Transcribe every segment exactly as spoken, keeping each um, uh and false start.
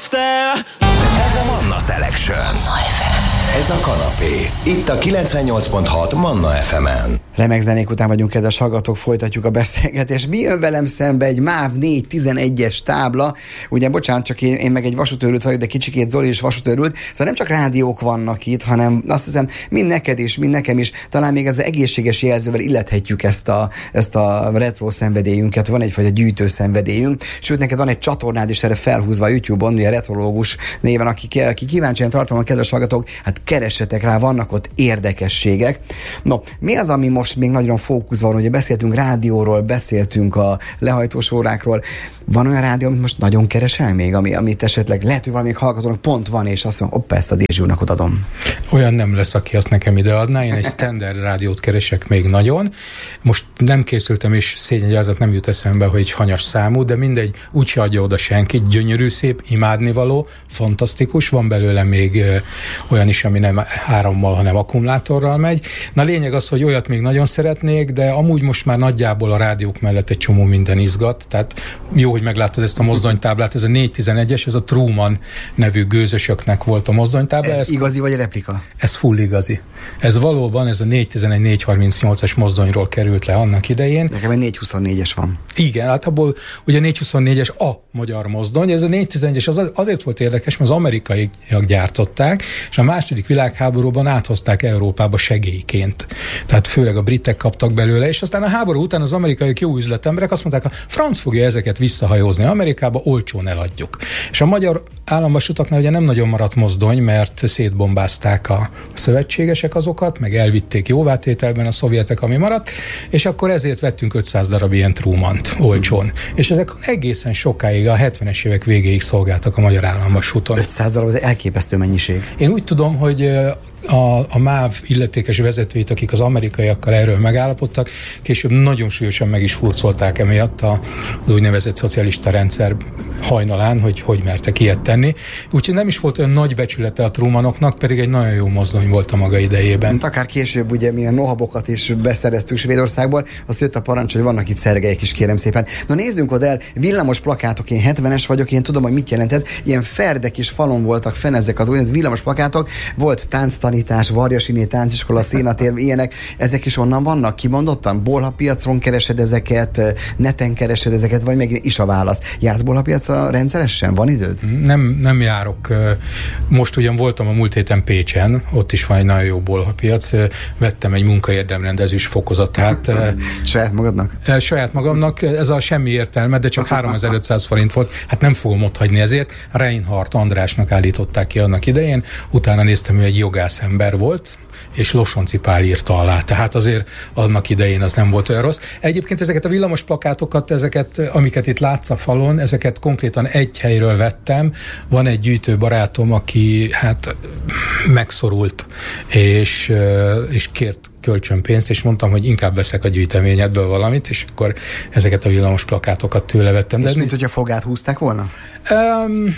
stare. Ez a Manna Selection. Manna ef em. Ez a kanapé. Itt a kilencvennyolc pont hat Manna ef emen. Remek zenék után vagyunk, kedves hallgatók, folytatjuk a beszélgetést. Mi jön velem szembe? Egy MÁV négy tizenegyes tábla. Ugye, bocsánat, csak én, én meg egy vasútőrült vagyok, de kicsikét Zoli is vasútőrült. Szóval nem csak rádiók vannak itt, hanem azt hiszem, mind neked is, mind nekem is, talán még az egészséges jelzővel illethetjük ezt a, ezt a retro szenvedélyünket. Van egyfajta gyűjtő szenvedélyünk. Sőt, neked van egy csatornád is erre felhúzva a YouTube-on, ugye retrológus néven, aki, aki kíváncsian tartom a kedves hallgatók, hát keressetek rá, vannak ott érdekességek. No, mi az, ami most még nagyon fókuszban van, ugye beszéltünk rádióról, beszéltünk a lehajtós órákról. Van olyan rádió, amit most nagyon keresel még, ami, amit esetleg lehet, hogy valamelyik hallgatónak pont van, és azt mondom, hoppá, ezt a Dézsi úrnak odadom. Olyan nem lesz, aki azt nekem ideadná. Én egy standard rádiót keresek még nagyon. Most nem készültem, és szégyengyalázat nem jut eszembe, hogy hanyas számú, de mindegy, úgyse adja oda senki. Gyönyörű, szép, imádnivaló, fantasztikus. Van belőle még ö, olyan is, ami nem árammal, hanem akkumulátorral megy. Na, lényeg az, hogy olyat még nagyon szeretnék, de amúgy most már nagyjából a rádiók mellett egy csomó minden izgat. Tehát jó, hogy megláttad ezt a mozdonytáblát. Ez a négy tizenegyes, ez a Truman nevű gőzösöknek volt a mozdonytábla. Ez, ez igazi vagy replika? Ez full igazi. Ez valóban, ez a négy tizenegy négy harmincnyolcas mozdonyról került le annak idején. Nekem egy négy huszonnégyes van. Igen, hát abból ugye négy huszonnégyes a magyar mozdony, ez a négy tizenegyes az azért volt érdekes, mert az amerikaiak gyártották, és a második világháborúban áthozták Európába segélyként. Tehát főleg a britek kaptak belőle, és aztán a háború után az amerikaiak jó üzletemberek azt mondták, a franc fogja ezeket visszahajózni Amerikába, olcsón eladjuk. És a magyar államvasutaknál ugye nem nagyon maradt mozdony, mert szétbombázták a szövetségesek azokat, meg elvitték jóvátételben a szovjetek, ami maradt, és akkor ezért vettünk ötszáz darab ilyen Trumant olcsón. És ezek egészen sokáig, a hetvenes évek végéig szolgáltak a magyar államvasúton. ötszáz darab, ez elképesztő mennyiség. Én úgy tudom, hogy a, a MÁV illetékes vezetőit, akik az amerikaiakkal erről megállapodtak, később nagyon súlyosan meg is furcolták emiatt a, az úgynevezett szocialista rendszer hajnalán, hogy hogy mertek ilyet tenni. Úgyhogy nem is volt olyan nagy becsülete a Trumanoknak, pedig egy nagyon jó mozdony volt a maga idejében. Mint akár később ugye milyen nohabokat is beszereztünk Svédországból, azt jött a parancs, hogy vannak itt szergelyek is, kérem szépen. Na nézzünk oda el, villamos plakátok, én hetvenes vagyok, én tudom, hogy mit jelent ez. Ilyen ferdek is falon voltak fenn ezek az úgynevezett villamos plakátok, volt tánctanítás, Varjasiné tánciskola, szénatér, ilyenek, ezek is onnan vannak, kimondottan? Bolhapiacon keresed ezeket, neten keresed ezeket, vagy meg is a válasz. Jársz bolhapiacra rendszeresen? Van időd? Nem, nem járok. Most ugyan voltam a múlt héten Pécsen, ott is van egy nagyon jó bolhapiac, vettem egy munkaérdemrendezős fokozatát. Saját magadnak? Saját magamnak, ez a semmi értelme, de csak háromezer-ötszáz forint volt, hát nem fogom ott hagyni ezért. Reinhardt Andrásnak állították ki annak idején, utána néztem, hogy egy jogász ember volt, és Losonci Pál írta alá. Tehát azért annak idején az nem volt olyan rossz. Egyébként ezeket a villamos plakátokat, ezeket, amiket itt látsz a falon, ezeket konkrétan egy helyről vettem. Van egy gyűjtő barátom, aki hát megszorult, és, és kért kölcsönpénzt, és mondtam, hogy inkább veszek a gyűjteményedből valamit, és akkor ezeket a villamos plakátokat tőle vettem. És De mint, hogy a fogát húzták volna? Um,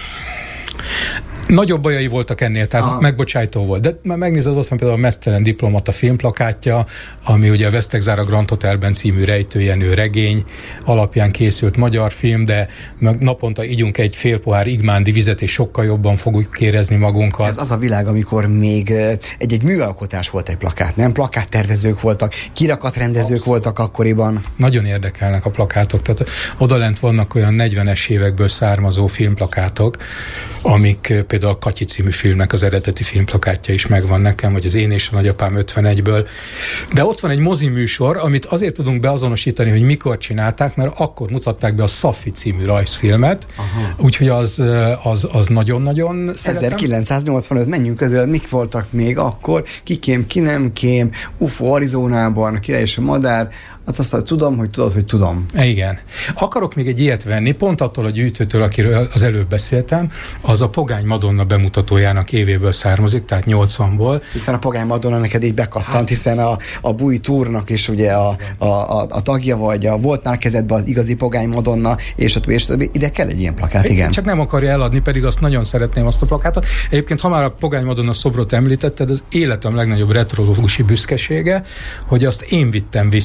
Nagyobb bajai voltak ennél, tehát Aha. megbocsájtó volt. De már megnézed, ott van például a Mesztelen diplomata filmplakátja, ami ugye a Vesztegzár a Grand Hotelben című rejtőjenő regény alapján készült magyar film, de naponta ígyunk egy fél pohár igmándi vizet, és sokkal jobban fogjuk érezni magunkat. Ez az a világ, amikor még egy-egy műalkotás volt egy plakát, nem? Plakáttervezők voltak, kirakatrendezők Abszolút. voltak akkoriban. Nagyon érdekelnek a plakátok. Tehát odalent vannak olyan negyvenes évekből származó filmplakátok, amik például a Katyi című filmnek az eredeti filmplakátja is megvan nekem, vagy az Én és a nagyapám ötvenegyből. De ott van egy moziműsor, amit azért tudunk beazonosítani, hogy mikor csinálták, mert akkor mutatták be a Szafi című rajzfilmet, úgyhogy az, az, az nagyon-nagyon szeretem. ezerkilencszáznyolcvanöt, menjünk közel, mik voltak még akkor, ki kém, ki nem kém, U F O Arizonában, Király és a madár, azt azt tudom, hogy tudod, hogy tudom. Igen. Akarok még egy ilyet venni, pont attól a gyűjtőtől, akiről az előbb beszéltem, az a Pogány Madonna bemutatójának évéből származik, tehát nyolcvanból. Hiszen a Pogány Madonna neked így bekattant, hát, hiszen a, a Búj Túrnak is ugye a, a, a, a tagja vagy, a volt már kezedben az igazi Pogány Madonna, és a többi, és a többi. Ide kell egy ilyen plakát, igen. Csak nem akarja eladni, pedig azt nagyon szeretném, azt a plakátot. Egyébként, ha már a Pogány Madonna szobrot említetted, az életem legnagyobb retrológusi büszkesége, hogy azt én vittem vissza a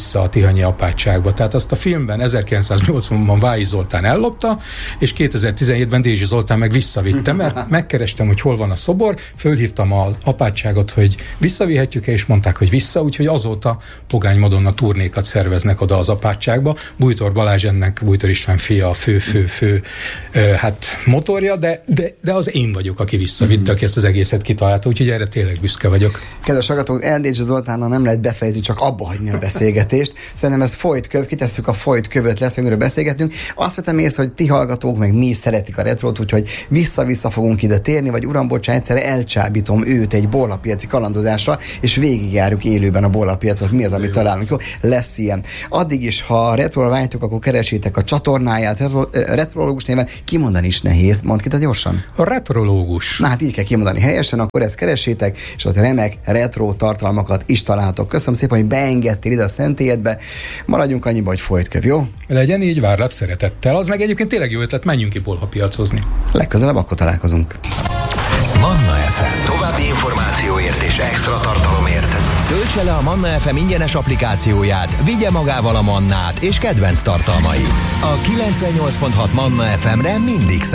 Pozsonyi apátságba. Tehát azt a filmben ezerkilencszáznyolcvanban Vályi Zoltán ellopta, és kétezer-tizenhétben Dézsi Zoltán meg visszavitte, mert megkerestem, hogy hol van a szobor, fölhívtam az apátságot, hogy visszavihetjük-e, és mondták, hogy vissza, úgyhogy azóta Pogány Madonna turnékat szerveznek oda az apátságba. Bújtor Balázs ennek, Bújtor István fia a fő-fő-fő hát motorja, de, de, de az én vagyok, aki visszavitte, aki ezt az egészet kitalálta, úgyhogy erre tényleg büszke vagyok. Kedves hallgatók, Dézsi Zoltánnal nem lehet befejezni, csak abba hagyni a beszélgetést. Szerintem ez folytköv, kitesszük a folytkövöt, lesz, amiről beszélgetünk. Azt vettem észre, hogy ti hallgatók, meg mi is szeretik a retrót, úgyhogy vissza-vissza fogunk ide térni, vagy uram, bocsánat, egyszerre elcsábítom őt egy bollapiaci kalandozásra, és végigjárjuk élőben a bollapiacot. Mi az, amit találunk? Jó, lesz ilyen. Addig is, ha retróra vágytok, akkor keresétek a csatornáját, retro, retrológus néven. Kimondani is nehéz. Mondd ki, te gyorsan. A retrológus. Na hát így kell kimondani helyesen, akkor ezt keresétek, és ott remek retro tartalmakat is találtok. Köszönöm szépen, hogy beengedtél ide a szentélyedbe. Maradjunk annyiba, hogy folytköv, jó? Legyen így, várlak szeretettel. Az meg egyébként tényleg jó ötlet, menjünk ki bollapiacozni. Legközelebb akkor találkozunk. Manna ef em. További információért és extra tartalomért töltse le a Manna ef em ingyenes applikációját, vigye magával a Mannát és kedvenc tartalmait. A kilencvennyolc pont hat Manna ef emre mindig